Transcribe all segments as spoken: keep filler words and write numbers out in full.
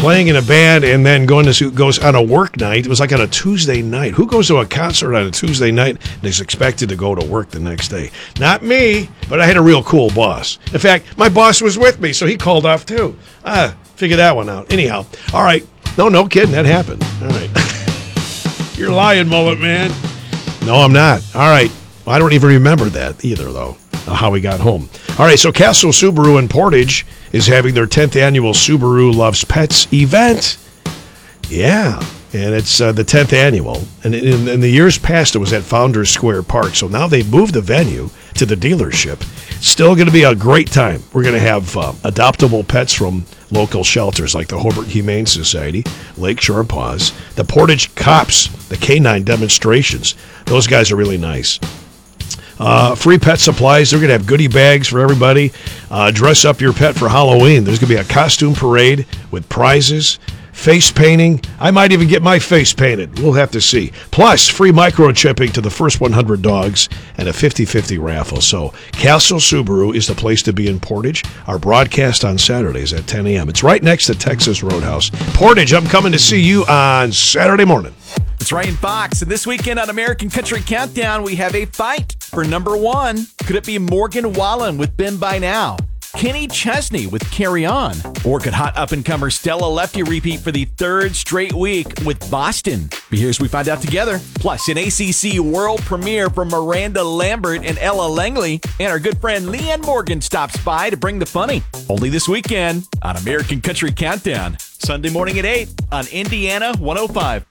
playing in a band and then going to goes on a work night. It was like on a Tuesday night. Who goes to a concert on a Tuesday night and is expected to go to work the next day? Not me, but I had a real cool boss. In fact, my boss was with me, so he called off too. Ah, figure that one out. Anyhow, all right. No, no kidding. That happened. All right. You're lying, Mullet Man. No, I'm not. All right. Well, I don't even remember that either, though, how we got home. All right, so Castle Subaru in Portage is having their tenth annual Subaru Loves Pets event. Yeah, and it's uh, the tenth annual. And in, in the years past, it was at Founders Square Park. So now they've moved the venue to the dealership. Still going to be a great time. We're going to have uh, adoptable pets from local shelters like the Hobart Humane Society, Lakeshore Paws, the Portage Cops, the K nine demonstrations. Those guys are really nice. Uh, free pet supplies. They're going to have goodie bags for everybody. Uh, dress up your pet for Halloween. There's going to be a costume parade with prizes. Face painting. I might even get my face painted. We'll have to see. Plus, free microchipping to the first one hundred dogs and a fifty-fifty raffle. So, Castle Subaru is the place to be in Portage. Our broadcast on Saturdays at ten a.m. It's right next to Texas Roadhouse. Portage, I'm coming to see you on Saturday morning. It's Ryan Fox, and this weekend on American Country Countdown, we have a fight for number one. Could it be Morgan Wallen with Been By Now? Kenny Chesney with Carry On? Or could hot up-and-comer Stella Lefty repeat for the third straight week with Boston? But here's we find out together. Plus, an A C C world premiere from Miranda Lambert and Ella Langley. And our good friend Leanne Morgan stops by to bring the funny. Only this weekend on American Country Countdown. Sunday morning at eight on Indiana one oh five.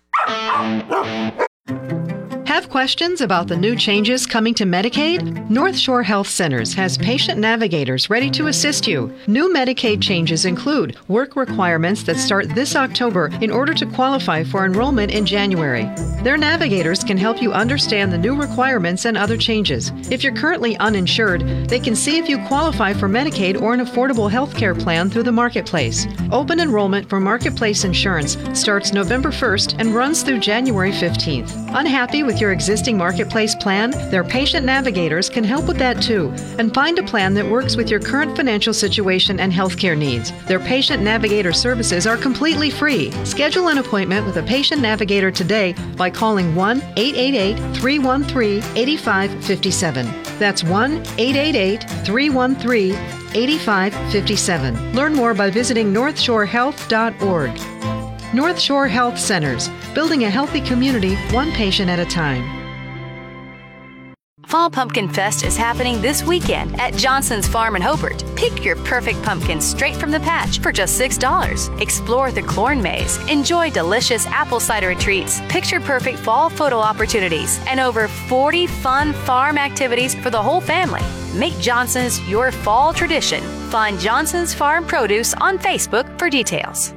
Have questions about the new changes coming to Medicaid? North Shore Health Centers has patient navigators ready to assist you. New Medicaid changes include work requirements that start this October in order to qualify for enrollment in January. Their navigators can help you understand the new requirements and other changes. If you're currently uninsured, they can see if you qualify for Medicaid or an affordable health care plan through the Marketplace. Open enrollment for Marketplace insurance starts November first and runs through January fifteenth. Unhappy with your existing Marketplace plan? Their patient navigators can help with that too and find a plan that works with your current financial situation and healthcare needs. Their patient navigator services are completely free. Schedule an appointment with a patient navigator today by calling one eight eight eight, three one three, eight five five seven. That's one eight eight eight, three one three, eight five five seven. Learn more by visiting north shore health dot org. North Shore Health Centers, building a healthy community one patient at a time. Fall Pumpkin Fest is happening this weekend at Johnson's Farm in Hobart. Pick your perfect pumpkin straight from the patch for just six dollars. Explore the corn maze, enjoy delicious apple cider treats, picture-perfect fall photo opportunities, and over forty fun farm activities for the whole family. Make Johnson's your fall tradition. Find Johnson's Farm Produce on Facebook for details.